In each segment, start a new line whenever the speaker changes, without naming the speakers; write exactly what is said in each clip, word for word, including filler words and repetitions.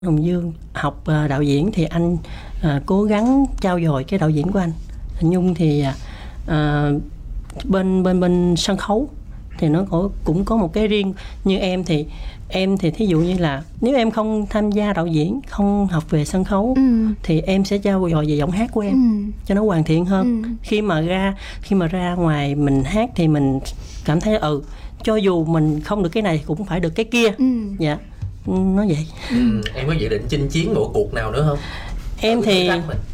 Hồng Dương học uh, đạo diễn thì anh uh, cố gắng trau dồi cái đạo diễn của anh. Nhung thì uh, bên bên bên sân khấu thì nó có, cũng có một cái riêng. Như em thì em thì thí dụ như là nếu em không tham gia đạo diễn, không học về sân khấu ừ. thì em sẽ trau dồi về giọng hát của em ừ. cho nó hoàn thiện hơn. Ừ. Khi mà ra khi mà ra ngoài mình hát thì mình cảm thấy ừ cho dù mình không được cái này cũng phải được cái kia. Ừ. Dạ. Nó vậy.
Ừ. Em có dự định chinh chiến một cuộc nào nữa không?
Em thì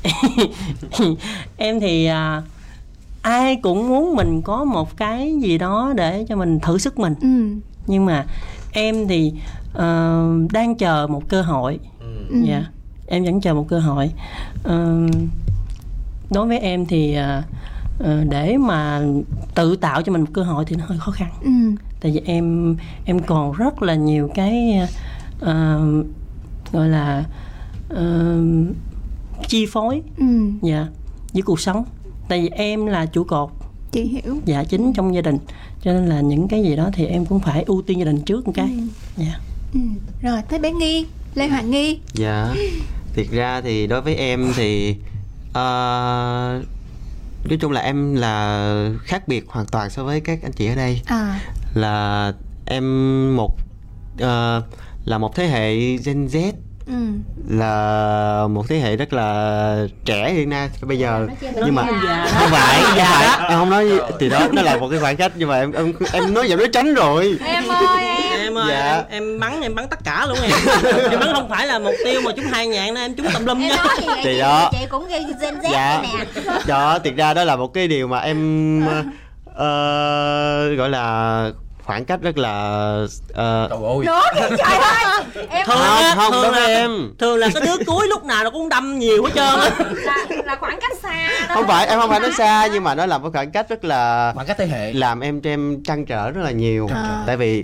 em thì à, ai cũng muốn mình có một cái gì đó để cho mình thử sức mình. Ừ. Nhưng mà em thì uh, đang chờ một cơ hội. Ừ. Dạ. Em vẫn chờ một cơ hội. Uh, đối với em thì uh, uh, để mà tự tạo cho mình một cơ hội thì nó hơi khó khăn. Ừ. Tại vì em em còn rất là nhiều cái uh, gọi là uh, chi phối ừ. dạ, với cuộc sống. Tại vì em là trụ cột,
chị hiểu,
dạ, chính trong gia đình, cho nên là những cái gì đó thì em cũng phải ưu tiên gia đình trước một cái. Ừ. Dạ.
Ừ. Rồi tới bé Nghi, Lê Hoàng Nghi.
Dạ, thiệt ra thì đối với em thì uh, nói chung là em là khác biệt hoàn toàn so với các anh chị ở đây. À. Là em một uh, là một thế hệ Gen Z. Ừ. Là một thế hệ rất là trẻ hiện nay bây giờ, nhưng mà không phải, không phải em không nói thì đó, nó là một cái khoảng cách, nhưng mà em em em nói giọng nói tránh rồi.
Em ơi em
em ơi dạ. em, em bắn em bắn tất cả luôn em. Em bắn không phải là mục tiêu mà trúng hai ngàn nữa, em trúng tùm lum nha.
Thì đó chị cũng Gen Z dạ. nè.
Đó, thiệt ra đó là một cái điều mà em uh, gọi là khoảng cách rất là uh...
trời ơi
nữa kìa trời ơi em
thường
không
á,
không
thường
đối với
là,
em
thường là cái đứa cuối lúc nào nó cũng đâm nhiều hết trơn á.
là, là khoảng cách xa đó.
Không phải, em không phải nói xa, nhưng mà nó là một khoảng cách rất là
khoảng cách thế hệ,
làm em cho em trăn trở rất là nhiều. À. Tại vì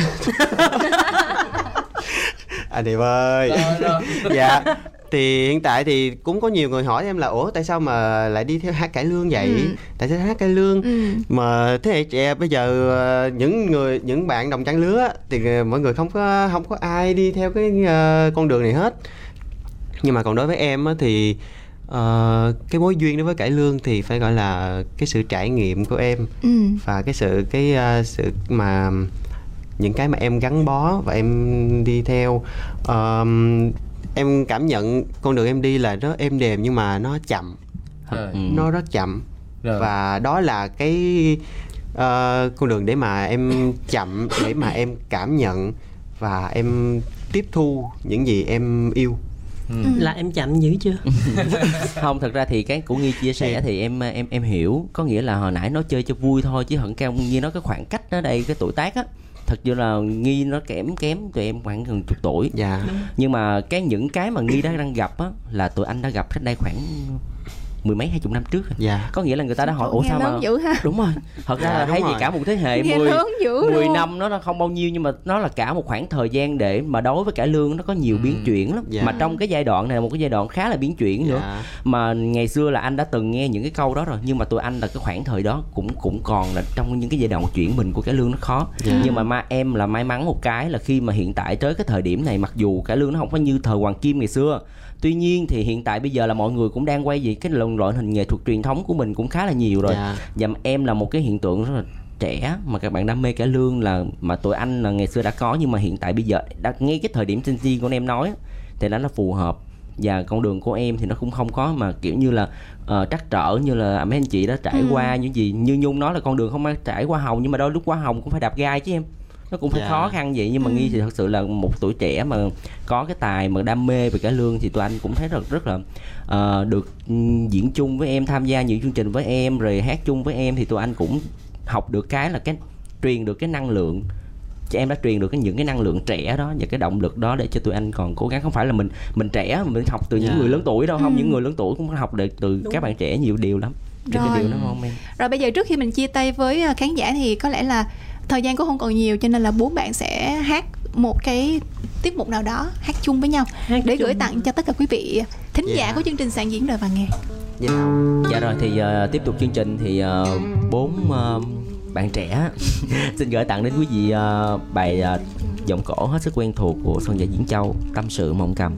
anh Điệp ơi dạ, thì hiện tại thì cũng có nhiều người hỏi em là ủa tại sao mà lại đi theo hát cải lương vậy? Ừ. Tại sao hát cải lương? Ừ. Mà thế hệ trẻ bây giờ những người những bạn đồng trang lứa thì mọi người không có không có ai đi theo cái uh, con đường này hết. Nhưng mà còn đối với em thì uh, cái mối duyên đối với cải lương thì phải gọi là cái sự trải nghiệm của em. Ừ. Và cái sự cái uh, sự mà những cái mà em gắn bó và em đi theo. Uh, em cảm nhận con đường em đi là nó êm đềm nhưng mà nó chậm. Rồi. Nó rất chậm. Rồi. Và đó là cái uh, con đường để mà em chậm, để mà em cảm nhận và em tiếp thu những gì em yêu.
Ừ. Là em chậm dữ chưa?
Không, thật ra thì cái của Nghi chia sẻ thì em em em hiểu, có nghĩa là hồi nãy nó chơi cho vui thôi, chứ hận cao như nó cái khoảng cách đó đây, cái tuổi tác á, thật sự là Nghi nó kém kém tụi em khoảng gần chục tuổi. Dạ. Nhưng mà cái những cái mà Nghi đã đang gặp á là tụi anh đã gặp cách đây khoảng mười mấy hai chục năm trước. Dạ. Có nghĩa là người ta đã hỏi ủa sao mà
dữ ha?
Đúng rồi. Thật ra dạ, là thấy gì cả một thế hệ mười mười năm nó không bao nhiêu, nhưng mà nó là cả một khoảng thời gian để mà đối với cải lương nó có nhiều ừ. biến chuyển lắm. Dạ. Mà trong cái giai đoạn này là một cái giai đoạn khá là biến chuyển nữa. Dạ. Mà ngày xưa là anh đã từng nghe những cái câu đó rồi, nhưng mà tụi anh là cái khoảng thời đó cũng cũng còn là trong những cái giai đoạn chuyển mình của cải lương nó khó. Dạ. Nhưng mà ma, em là may mắn một cái là khi mà hiện tại tới cái thời điểm này, mặc dù cải lương nó không có như thời Hoàng Kim ngày xưa, tuy nhiên thì hiện tại bây giờ là mọi người cũng đang quay về cái loại hình nghệ thuật truyền thống của mình cũng khá là nhiều rồi. Yeah. Và em là một cái hiện tượng rất là trẻ mà các bạn đam mê cải lương, là mà tụi anh là ngày xưa đã có, nhưng mà hiện tại bây giờ đã, ngay cái thời điểm sinh viên của em nói thì nó phù hợp. Và con đường của em thì nó cũng không có mà kiểu như là uh, trắc trở như là mấy anh chị đã trải ừ. qua những gì. Như Nhung nói là con đường không ai trải qua hồng, nhưng mà đôi lúc qua hồng cũng phải đạp gai chứ em. Nó cũng phải yeah. khó khăn vậy. Nhưng mà ừ. Nghi thì thật sự là một tuổi trẻ mà có cái tài mà đam mê về cải lương, thì tụi anh cũng thấy rất rất là uh, được diễn chung với em, tham gia nhiều chương trình với em, rồi hát chung với em, thì tụi anh cũng học được cái là cái truyền được cái năng lượng. Chị em đã truyền được cái những cái năng lượng trẻ đó và cái động lực đó để cho tụi anh còn cố gắng. Không phải là mình mình trẻ mình học từ những yeah. người lớn tuổi đâu, không. Ừ. Những người lớn tuổi cũng học được từ Đúng. các bạn trẻ nhiều điều lắm. Rồi. Cái điều đó không em.
Rồi bây giờ trước khi mình chia tay với khán giả thì có lẽ là thời gian cũng không còn nhiều, cho nên là bốn bạn sẽ hát một cái tiết mục nào đó, hát chung với nhau hát để chung. Gửi tặng cho tất cả quý vị thính yeah. giả của chương trình Sàn Diễn Đời Và Nghề.
Yeah. Dạ rồi thì uh, tiếp tục chương trình thì bốn uh, uh, bạn trẻ xin gửi tặng đến quý vị uh, bài uh, giọng cổ hết sức quen thuộc của Xuân Dạ Diễn Châu, Tâm Sự Mộng Cầm.